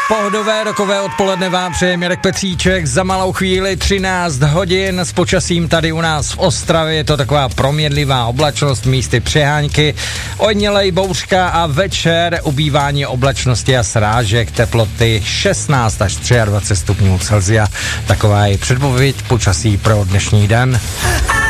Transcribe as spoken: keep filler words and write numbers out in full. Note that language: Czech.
Pohodové rokové odpoledne vám přeje Mirek Petříček, za malou chvíli třináct hodin s počasím tady u nás v Ostravě, je to taková proměnlivá oblačnost, místy přeháňky, ojedinělej bouřka a večer ubývání oblačnosti a srážek, teploty šestnáct až dvacet tři stupňů Celsia, taková je předpověď počasí pro dnešní den.